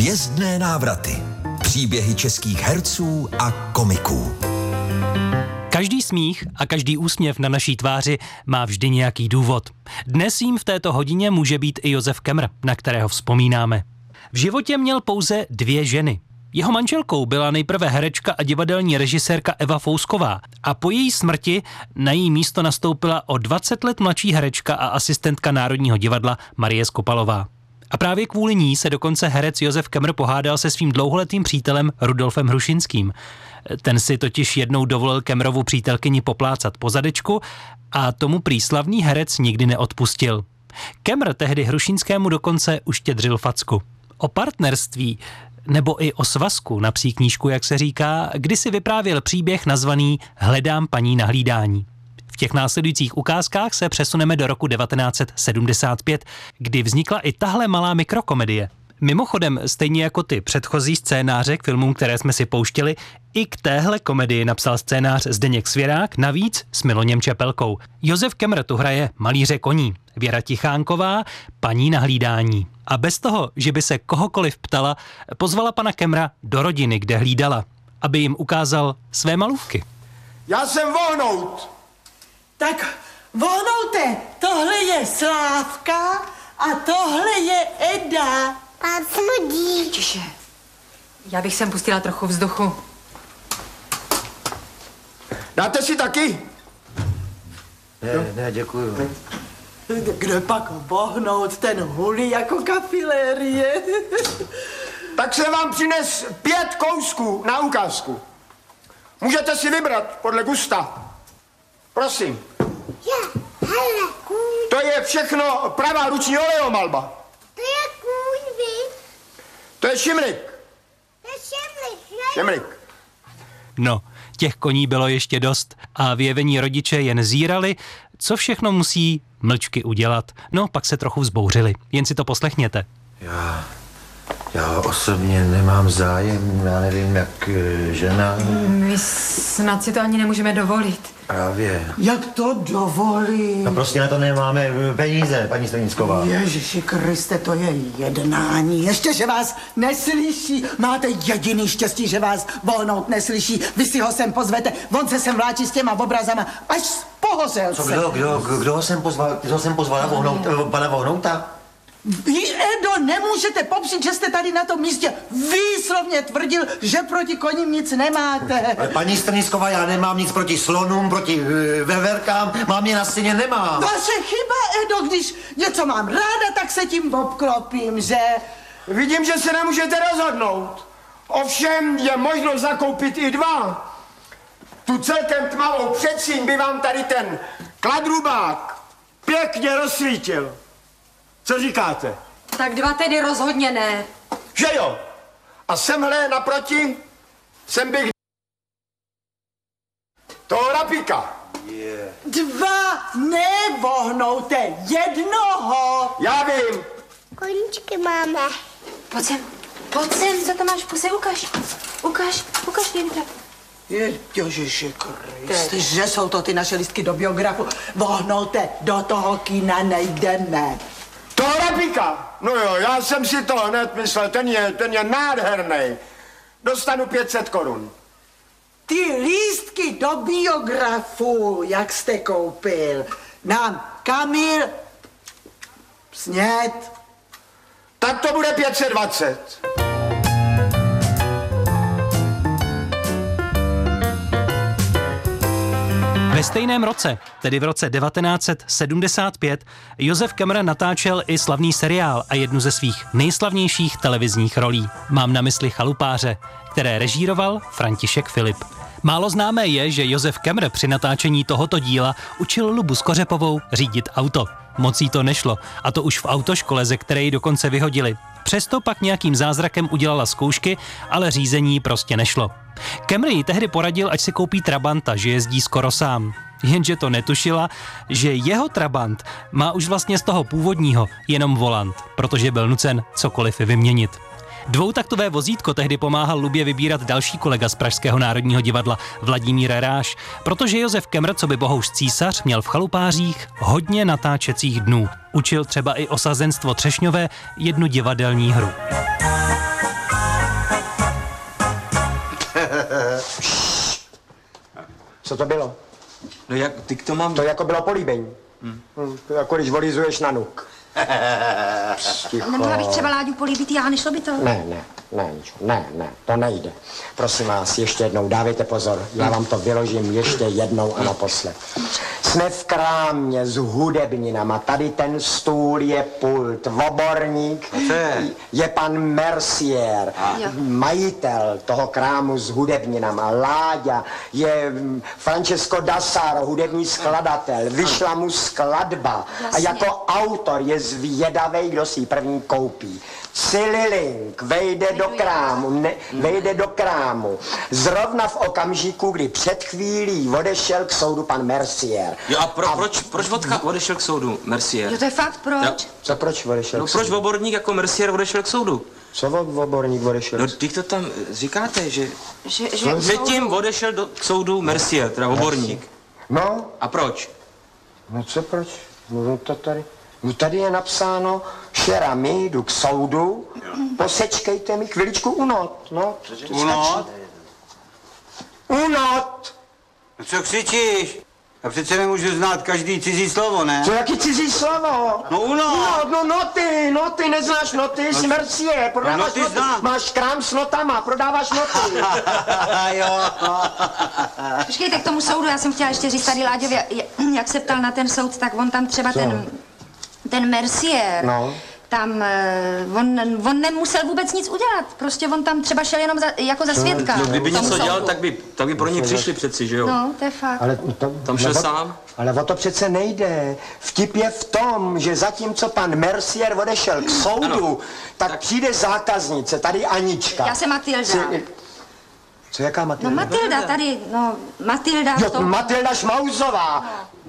Hvězdné návraty. Příběhy českých herců a komiků. Každý smích a každý úsměv na naší tváři má vždy nějaký důvod. Dnes jim v této hodině může být i Josef Kemr, na kterého vzpomínáme. V životě měl pouze 2 ženy. Jeho manželkou byla nejprve herečka a divadelní režisérka Eva Fousková a po její smrti na její místo nastoupila o 20 let mladší herečka a asistentka Národního divadla Marie Skopalová. A právě kvůli ní se dokonce herec Josef Kemr pohádal se svým dlouholetým přítelem Rudolfem Hrušinským. Ten si totiž jednou dovolil Kemrovu přítelkyni poplácat po zadečku a tomu prý slavný herec nikdy neodpustil. Kemr tehdy Hrušinskému dokonce uštědřil facku. O partnerství nebo i o svazku na psí knížku, jak se říká, kdysi vyprávěl příběh nazvaný Hledám paní na hlídání. V těch následujících ukázkách se přesuneme do roku 1975, kdy vznikla i tahle malá mikrokomedie. Mimochodem, stejně jako ty předchozí scénáře k filmům, které jsme si pouštěli, i k téhle komedii napsal scénář Zdeněk Svěrák, navíc s Miloněm Čepelkou. Josef Kemr tu hraje malíře koní, Věra Tichánková paní na hlídání. A bez toho, že by se kohokoliv ptala, pozvala pana Kemra do rodiny, kde hlídala, aby jim ukázal své malůvky. Já jsem Vohnout. Tak, Vohnoute, tohle je Slávka a tohle je Eda. Pán smudí. Tiše. Já bych sem pustila trochu vzduchu. Dáte si taky? Ne, děkuju. Kde pak Vohnout, ten hulí jako kafilérie. Tak jsem vám přines 5 kousků na ukázku. Můžete si vybrat podle gusta. Prosím. Hele, kůň. To je všechno pravá ruční olejomalba. To je kůň, vy. To je šimlik. To je šemlik, že? Šimlik. No, těch koní bylo ještě dost a vyjevení rodiče jen zírali, co všechno musí mlčky udělat. No, pak se trochu vzbouřili. Jen si to poslechněte. Já osobně nemám zájem, já nevím, jak žena. My snad si to ani nemůžeme dovolit. Právě. Jak to dovolí? No prostě na to nemáme peníze, paní Stanicková. Ježiši Kriste, to je jednání. Ještě, že vás neslyší. Máte jediný štěstí, že vás Vohnout neslyší. Vy si ho sem pozvete, on se sem vláčí s těma obrazama, až pohořel se. Kdo ho sem pozval? Kdo ho sem pozval na pana Vohnouta? Vy, Edo, nemůžete popřít, že jste tady na tom místě výslovně tvrdil, že proti koním nic nemáte. Ale paní Stanicková, já nemám nic proti slonům, proti veverkám, mám je na stěně, nemám. Vaše chyba, Edo, když něco mám ráda, tak se tím obklopím, že? Vidím, že se nemůžete rozhodnout. Ovšem je možno zakoupit i 2. Tu celkem tmavou předsíň by vám tady ten kladrubák pěkně rozsvítil. Co říkáte? Tak 2 tedy rozhodně ne. Že jo? A semhle naproti bych toho rapíka. 2 nevohnoute, 1. Já vím. Koníčky máme. Pojď sem, co to máš v puse, ukaž Věnka. Ježiši Kriste, že jsou to ty naše listky do biografu. Vohnoute, do toho kina nejdeme. Toho rapíka? No jo, já jsem si to hned myslel, ten je nádherný. Dostanu 500 korun. Ty lístky do biografu, jak jste koupil, nám Kamil snět. Tak to bude 520. Ve stejném roce, tedy v roce 1975, Josef Kemr natáčel i slavný seriál a jednu ze svých nejslavnějších televizních rolí. Mám na mysli Chalupáře, které režíroval František Filip. Málo známé je, že Josef Kemr při natáčení tohoto díla učil Lubu Skořepovou řídit auto. Moc jí to nešlo, a to už v autoškole, ze které ji dokonce vyhodili. Přesto pak nějakým zázrakem udělala zkoušky, ale řízení prostě nešlo. Kemr jí tehdy poradil, ať si koupí Trabanta, že jezdí skoro sám. Jenže to netušila, že jeho Trabant má už vlastně z toho původního jenom volant, protože byl nucen cokoliv vyměnit. Dvoutaktové vozítko tehdy pomáhal Lubě vybírat další kolega z Pražského národního divadla Vladimír Ráš, protože Josef Kemr, co by bohouš císař, měl v Chalupářích hodně natáčecích dnů. Učil třeba i osazenstvo Třešňové jednu divadelní hru. Co to bylo? No jak, ty to mám... To jako bylo políbení. To jako když volizuješ na nuk. Nemohla bych třeba Láďu políbit já, nešlo by to? Ne, to nejde. Prosím vás, ještě jednou, dávejte pozor, já vám to vyložím ještě jednou a naposled. Jsme v krámě s hudebninama, tady ten stůl je pult, oborník je pan Mercier, majitel toho krámu s hudebninama, Láďa je Francesco Dassaro, hudební skladatel, vyšla mu skladba a jako autor je zvědavej, kdo si ji první koupí. Cililink vejde do krámu. Zrovna v okamžiku, kdy před chvílí odešel k soudu pan Mercier. Jo, a proč odešel k soudu Mercier? Jo, to je fakt, proč? Co proč odešel k soudu? Proč oborník jako Mercier odešel k soudu? Co oborník odešel? No, teď to tam říkáte, že předtím odešel k soudu Mercier, teda oborník. No. A proč? No co proč? No tady je napsáno, včera my jdu k soudu, posečkejte mi chviličku unot, no. Unot? Unot! No co křičíš? Já přece nemůžu znát každý cizí slovo, ne? Co, jaký cizí slovo? No unot! No noty, neznáš noty, jsi Mercier, prodáváš noty, máš krám s notama, prodáváš noty. Jo. Počkejte, k tomu soudu, já jsem chtěla ještě říct tady Láďovi, jak se ptal na ten soud, tak on tam třeba ten Mercier, tam on nemusel vůbec nic udělat, prostě on tam třeba šel jenom jako za svědka. No, kdyby něco dělal, tak by pro něj přišli přeci, že jo? No, to je fakt. Ale tam šel sám? Ale o to přece nejde. Vtip je v tom, že zatímco pan Mercier odešel k soudu, tak přijde zákaznice, tady Anička. Já jsem Matilda. Co, jaká Matilda? No Matilda, tady, Matilda. Jo, Matilda Šmauzová.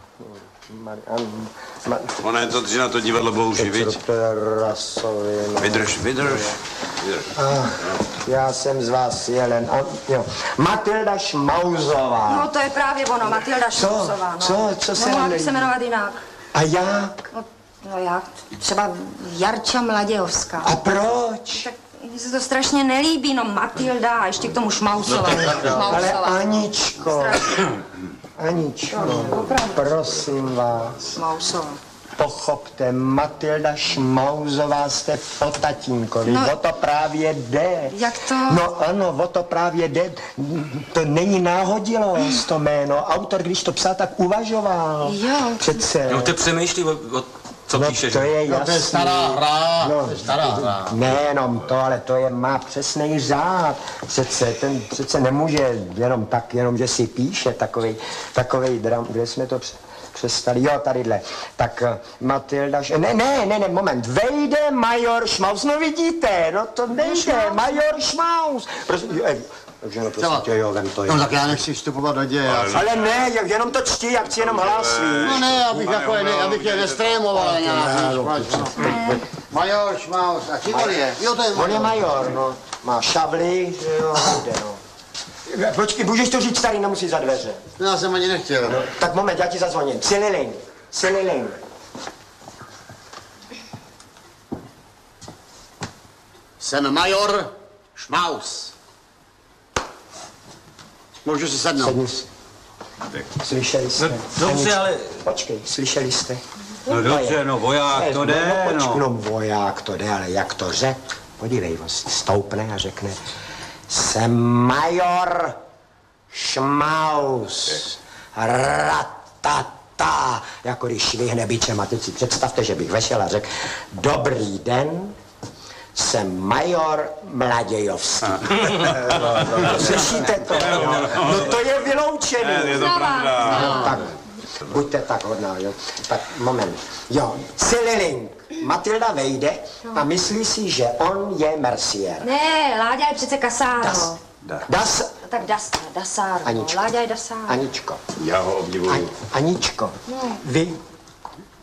Ona je to, že na to divadlo budou živit. To je rasovina. Vydrž. Já jsem z vás jelen. Matilda Šmauzová. No to je právě ono, Matilda Šmauzová. Co se nemohla bych se jmenovat jinak. A jak? No jak? Třeba Jarča Mladějovská. A proč? Tak mně se to strašně nelíbí, Matilda a ještě k tomu Šmauzová. Ale Aničko, prosím vás, pochopte, Matilda Šmauzová jste po tatínkovi, o to právě jde. Jak to? No ano, o to právě jde. To není náhodilost, to jméno. Autor, když to psal, tak uvažoval. Jo. Přece. No, ty přemýšlí co píšeš. To je jasný. To je stará hra. Nejenom to, ale to má přesný řád. Ten přece nemůže jenom že si píše takovej dram, kde jsme to přestali. Jo, tadyhle. Tak Matilda... Ne, moment. Vejde major Šmaus. No vidíte, to nejde. Major Šmaus. Takže prosím tě, vem to. No tak já nechci vstupovat do děje. Ale ne, jenom to čti, já chci jenom hlásí. No ne, abych je nestrémoval nějak. Major Šmaus, a čím on je? Jo, to je On je major, má šavly, jde, Počkej, můžeš to říct tady, nemusíš za dveře. No, já jsem ani nechtěl. Tak moment, já ti zazvoním. Cililink. Jsem major Šmaus. Můžu si sednout. Sedni si. Slyšeli jste? Dobře, ale... Počkej, slyšeli jste? No dobře, voják to jde, No voják to jde, ale jak to řek? Podívej, on si stoupne a řekne, jsem major Šmaus. Ratata. Jako když švihne bičem a teď si představte, že bych vešel a řekl, dobrý den, jsem major Mladějovský. Slyšíte to? No to je vyloučený. Je to pravda. Tak, buďte tak hodná, jo. Tak, moment. Jo, Cililink. Matilda vejde a myslí si, že on je Mercier. Ne, Láďa je přece Cassaro. Tak Dassaro. Aničko. Láďa je Dassaro. Aničko. Já ho obdivuju. Aničko, vy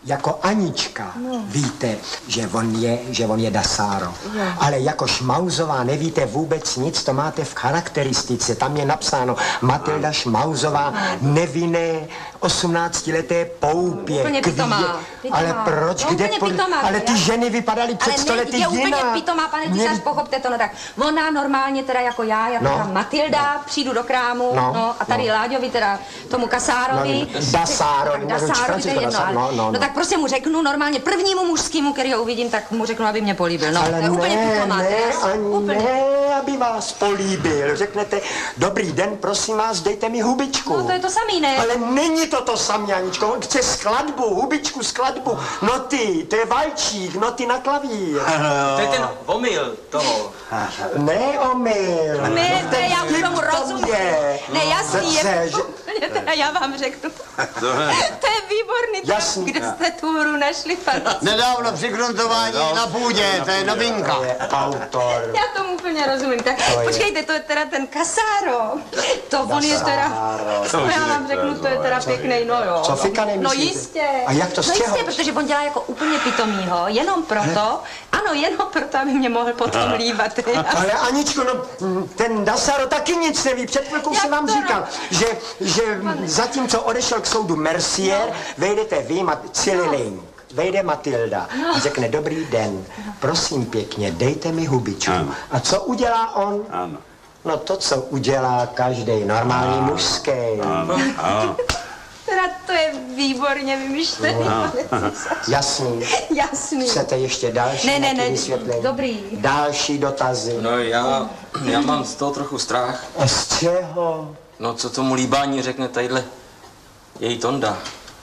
jako Anička víte, že on je dasáro. Ale jako Šmauzová nevíte vůbec nic, to máte v charakteristice. Tam je napsáno Matilda Šmauzová, nevinné 18leté poupě. Úplně pitomá. Ale proč? No, kde? Pitomá, ale ty ženy vypadaly před 100 lety jinak. Ale je úplně pitomá, pane císař, pochopte to, no tak. Ona normálně teda jako já, jako ta Matilda, přijdu do krámu, a tady Láďovi, teda tomu kasárovi. Dasárovi, to je jedno, no tak prostě mu řeknu normálně prvnímu mužskému, který ho uvidím, tak mu řeknu, aby mě políbil. No, ale to je úplně pitomá. Ne, aby vás políbil. Řeknete, dobrý den, prosím vás, dejte mi hubičku. No to je to samý, ne? Ale není to samý, Aničko. On chce skladbu, hubičku, skladbu, noty, to je valčík, noty na klavír. To je ten omyl toho. Ne omyl. Ne, to já už tomu rozumím. Ne, jasný je. Teda já vám řeknu. To je výborný, jasný, kde jste tu hru našli, pane. Nedávno při gruntování na půdě, to je novinka. Autor. Já tomu úplně rozumím. Tak počkejte, to je teda ten kasáro. To on je teda, já vám řeknu, to je teda pěknej, no jo. Co fika nemyslíte? No jistě. A jak to z čeho? No jistě, protože on dělá jako úplně pitomýho, jenom proto, ano, jenom proto, aby mě mohl potom líbat. Ale Aničko, no, ten Dasaro taky nic neví. Před chvilkou jsem vám říkal, že zatímco odešel k soudu Mercier, vejdete vy, Cililink. Vejde Matilda a řekne, dobrý den, prosím pěkně, dejte mi hubičku. A co udělá on? Ano. No to, co udělá každý normální mužský. Teda to je výborně vymyšlený. Jasný. Jasný. Chcete ještě další vysvětlení? Dobrý. Další dotazy. No já mám z toho trochu strach. A z čeho? No co tomu líbání řekne tadyhle její Tonda.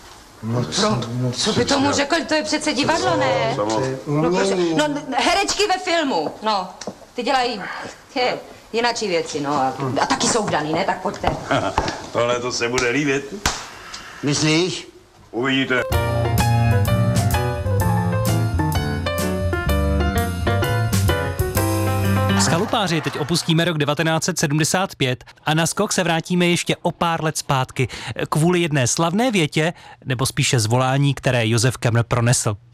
Co by tomu řekl, to je přece divadlo, ne? No, herečky ve filmu, no, ty dělají jináčí věci, no, a taky jsou vdaný, ne, tak pojďte. Tohle to se bude líbit. Myslíš? Uvidíte. Chalupáři teď opustíme rok 1975 a na skok se vrátíme ještě o pár let zpátky kvůli jedné slavné větě, nebo spíše zvolání, které Josef Kemr pronesl.